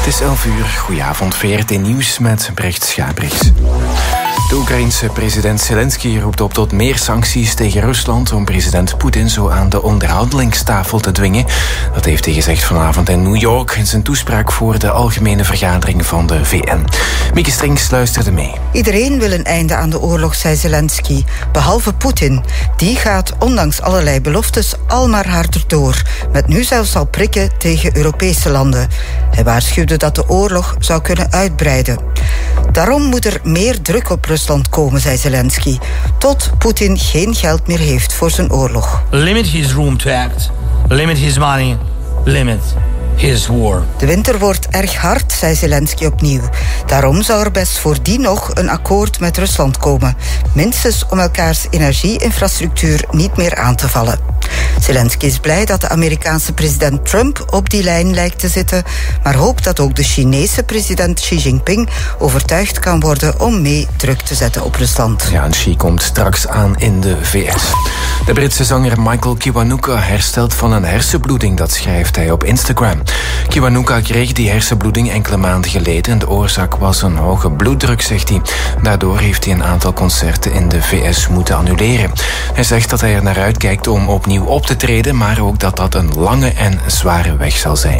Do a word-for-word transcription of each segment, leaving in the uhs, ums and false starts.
Het is elf uur. Goedenavond, V R T Nieuws met Brecht Schabrichs. De Oekraïense president Zelensky roept op tot meer sancties tegen Rusland om president Poetin zo aan de onderhandelingstafel te dwingen. Dat heeft hij gezegd vanavond in New York in zijn toespraak voor de algemene vergadering van de V N. Mieke Strings luisterde mee. Iedereen wil een einde aan de oorlog, zei Zelensky, behalve Poetin. Die gaat ondanks allerlei beloftes al maar harder door, met nu zelfs al prikken tegen Europese landen. Hij waarschuwde dat de oorlog zou kunnen uitbreiden. Daarom moet er meer druk op Rusland komen, zei Zelensky, tot Poetin geen geld meer heeft voor zijn oorlog. Limit his room to act. Limit his money. Limit his war. De winter wordt erg hard, zei Zelensky opnieuw. Daarom zou er best voordien nog een akkoord met Rusland komen. Minstens om elkaars energieinfrastructuur niet meer aan te vallen. Zelensky is blij dat de Amerikaanse president Trump op die lijn lijkt te zitten, maar hoopt dat ook de Chinese president Xi Jinping overtuigd kan worden om mee druk te zetten op Rusland. Ja, en Xi komt straks aan in de V S. De Britse zanger Michael Kiwanuka herstelt van een hersenbloeding, dat schrijft hij op Instagram. Kiwanuka kreeg die hersenbloeding enkele maanden geleden en de oorzaak was een hoge bloeddruk, zegt hij. Daardoor heeft hij een aantal concerten in de V S moeten annuleren. Hij zegt dat hij er naar uitkijkt om opnieuw op te treden, maar ook dat dat een lange en zware weg zal zijn.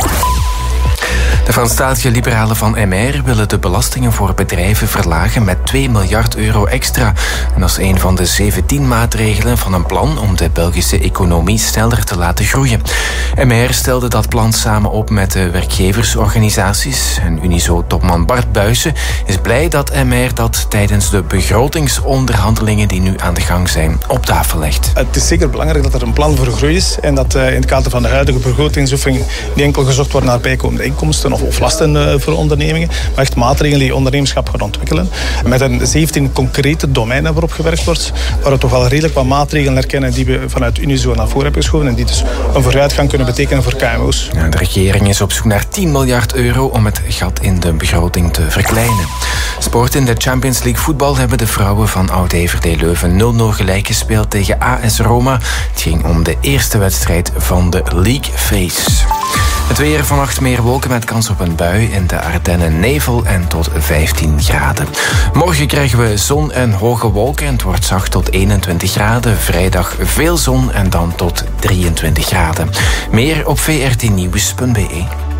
De Franstalige liberalen van M R willen de belastingen voor bedrijven verlagen met twee miljard euro extra. En dat is een van de zeventien maatregelen van een plan om de Belgische economie sneller te laten groeien. M R stelde dat plan samen op met de werkgeversorganisaties. En Unizo-topman Bart Buijsen is blij dat M R dat tijdens de begrotingsonderhandelingen die nu aan de gang zijn op tafel legt. Het is zeker belangrijk dat er een plan voor groei is en dat in het kader van de huidige begrotingsoefening niet enkel gezocht wordt naar bijkomende inkomsten of, of lasten voor ondernemingen, maar echt maatregelen die ondernemerschap gaan ontwikkelen. Met een zeventien concrete domeinen waarop gewerkt wordt, waar we toch wel redelijk wat maatregelen herkennen die we vanuit Unizo naar voren hebben geschoven en die dus een vooruitgang kunnen betekenen voor K M O's. Ja, de regering is op zoek naar tien miljard euro om het gat in de begroting te verkleinen. Sport in de Champions League voetbal hebben de vrouwen van Oud-D V D Leuven nul nul gelijk gespeeld tegen A S Roma. Het ging om de eerste wedstrijd van de League Phase. Het weer, vannacht meer wolken met kans op een bui. In de Ardennen nevel en tot vijftien graden. Morgen krijgen we zon en hoge wolken. En het wordt zacht tot eenentwintig graden. Vrijdag veel zon en dan tot drieëntwintig graden. Meer op v r t nieuws punt b e.